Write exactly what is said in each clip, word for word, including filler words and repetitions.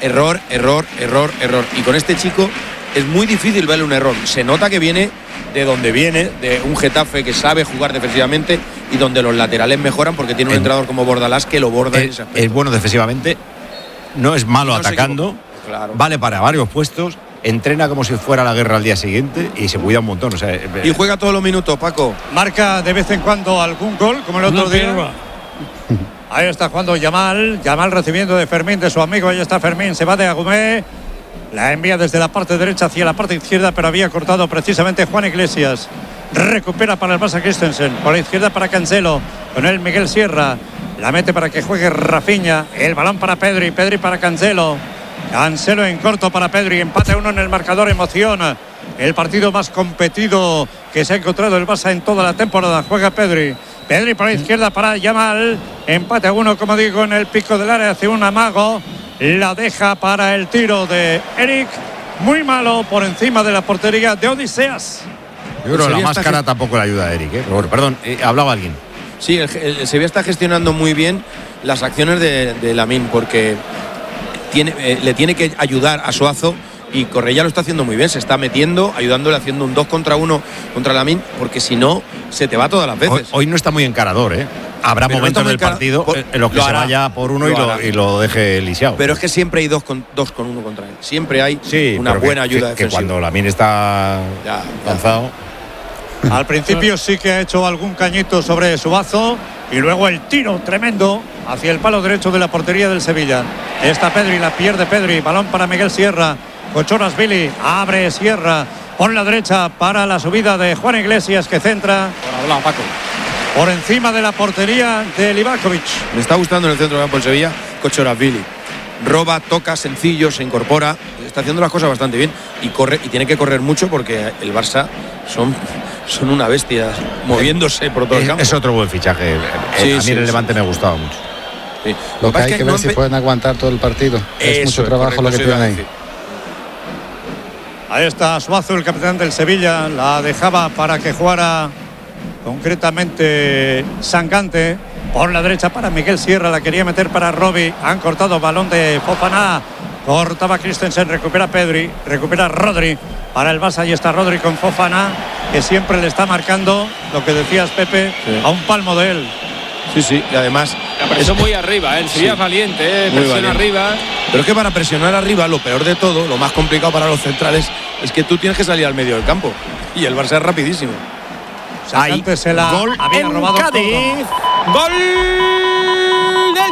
error, error, error, error. Y con este chico es muy difícil verle un error. Se nota que viene de donde viene, de un Getafe que sabe jugar defensivamente y donde los laterales mejoran porque tiene un el, entrenador como Bordalás que lo borda el, en ese aspecto. Es bueno defensivamente, no es malo no atacando, claro. Vale para varios puestos, entrena como si fuera la guerra al día siguiente y se cuida un montón. O sea, y juega todos los minutos, Paco. Marca de vez en cuando algún gol, como el otro día. Ahí está jugando Yamal, Yamal recibiendo de Fermín, de su amigo, ahí está Fermín, se va de Agumé, la envía desde la parte derecha hacia la parte izquierda, pero había cortado precisamente Juan Iglesias. Recupera para el Barça Christensen, por la izquierda para Cancelo, con él Miguel Sierra, la mete para que juegue Rafinha, el balón para Pedri, Pedri para Cancelo, Cancelo en corto para Pedri, empate uno en el marcador, emociona. El partido más competido que se ha encontrado el Barça en toda la temporada, juega Pedri. Pedri por la izquierda para Yamal, empate a uno, como digo, en el pico del área, hace un amago, la deja para el tiro de Eric, muy malo por encima de la portería de Odiseas. Yo creo que la máscara está... tampoco le ayuda a Eric, ¿eh? Pero, perdón, eh, hablaba alguien. Sí, el, el Sevilla está gestionando muy bien las acciones de, de Lamine, porque tiene, eh, le tiene que ayudar a Suazo. Y Correia lo está haciendo muy bien, se está metiendo, ayudándole, haciendo un dos contra uno contra Lamine, porque si no, se te va todas las veces. Hoy, hoy no está muy encarador, ¿eh? Habrá pero momentos no del partido por, en los que se hará, vaya por uno lo y, lo, y lo deje lisiado. Pero es que siempre hay dos con, dos con uno contra él. Siempre hay sí, una buena que, ayuda que, defensiva. Que cuando Lamine está ya, lanzado. Ya. Al principio sí que ha hecho algún cañito sobre Suazo y luego el tiro tremendo hacia el palo derecho de la portería del Sevilla. Esta Pedri, la pierde Pedri, balón para Miguel Sierra. Kočorasvili, abre Sierra por la derecha para la subida de Juan Iglesias, que centra por, hablado, Paco. por encima de la portería de Livakovic. Me está gustando en el centro del campo el Sevilla Kočorasvili. Roba, toca, sencillo, se incorpora, está haciendo las cosas bastante bien y corre, y tiene que correr mucho porque el Barça son, son una bestia moviéndose por todo el campo. Es otro buen fichaje. Sí, a mí sí, el sí, Levante sí. me ha gustado mucho. Sí. Lo, Lo que hay que, que ver no si pueden aguantar todo el partido. Eso, es mucho trabajo lo que tienen ahí. Ahí está Suazo, el capitán del Sevilla, la dejaba para que jugara concretamente Sangante. Por la derecha para Miguel Sierra, la quería meter para Robbie. Han cortado balón de Fofana. Cortaba Christensen, recupera Pedri, recupera Rodri. Para el Barça, ahí está Rodri con Fofana, que siempre le está marcando, lo que decías, Pepe, sí. a un palmo de él. Sí, sí, y además... La presión muy arriba, ¿eh? El Sevilla sí. valiente, ¿eh? Muy presión valiente. arriba. Pero es que para presionar arriba, lo peor de todo, lo más complicado para los centrales, es que tú tienes que salir al medio del campo. Y el Barça es rapidísimo. Antes se la gol había en robado Cádiz. Gol del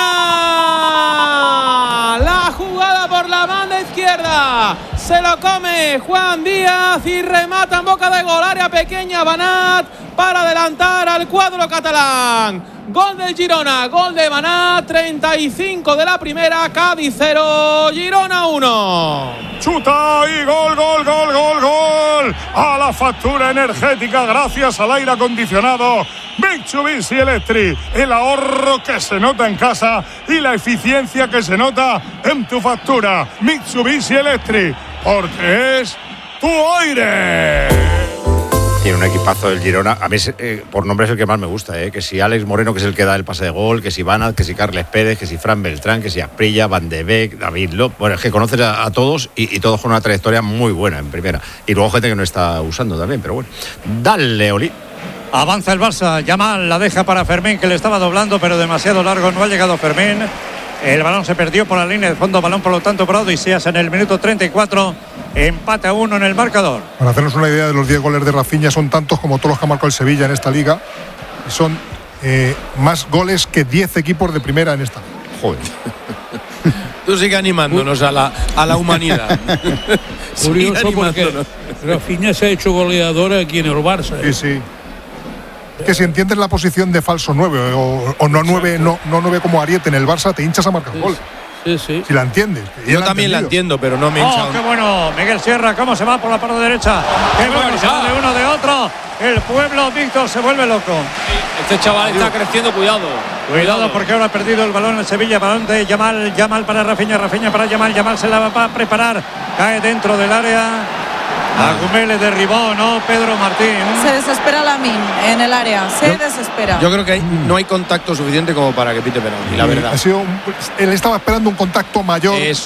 Girona. La jugada por la banda izquierda. Se lo come Juan Díaz y remata en boca de gol. Área pequeña, Banat para adelantar al cuadro catalán. Gol del Girona, gol de Banat, treinta y cinco de la primera, Cádiz cero, Girona uno. Chuta y gol, gol, gol, gol, gol. A la factura energética gracias al aire acondicionado Mitsubishi Electric. El ahorro que se nota en casa y la eficiencia que se nota en tu factura. Mitsubishi Electric, porque es tu aire. Tiene un equipazo del Girona. A mí, eh, por nombre, es el que más me gusta. Eh. Que si Alex Moreno, que es el que da el pase de gol, que si Banat, que si Carles Pérez, que si Fran Beltrán, que si Asprilla, Van de Beek, David López. Bueno, es que conoces a, a todos y, y todos con una trayectoria muy buena en primera. Y luego gente que no está usando también, pero bueno. Dale, Oli. Avanza el Barça. Yamal la deja para Fermín, que le estaba doblando, pero demasiado largo. No ha llegado Fermín. El balón se perdió por la línea de fondo. Balón, por lo tanto, para Odiseas en el minuto treinta y cuatro. Empate a uno en el marcador. Para hacernos una idea de los diez goles de Rafinha, son tantos como todos los que ha marcado el Sevilla en esta liga. Y son eh, más goles que diez equipos de primera en esta liga. Joder. Tú sigue animándonos a la, a la humanidad. Curioso porque Rafinha se ha hecho goleador aquí en el Barça. ¿eh? Sí, sí. Es que si entiendes la posición de falso nueve o, o no nueve, no, no nueve como Ariete en el Barça, te hinchas a marcar sí, gol. Sí, sí. Si la entiendes. Yo la también la entiendo, pero no me he hinchado. ¡Oh, qué bueno! Miguel Sierra, cómo se va por la parte derecha. ¡Qué bueno! Se va de uno de otro. El pueblo, Víctor, se vuelve loco. Este chaval está creciendo, cuidado. Cuidado, porque ahora ha perdido el balón en Sevilla. Balón de Yamal, Yamal para Rafinha, Rafinha para Yamal. Yamal se la va a preparar. Cae dentro del área. Agumé le derribó, ¿no? Pedro Martín. Se desespera Lamine en el área. Se yo, desespera. Yo creo que hay, no hay contacto suficiente como para que pite penalti, la verdad. Ha sido un, él estaba esperando un contacto mayor. Eso.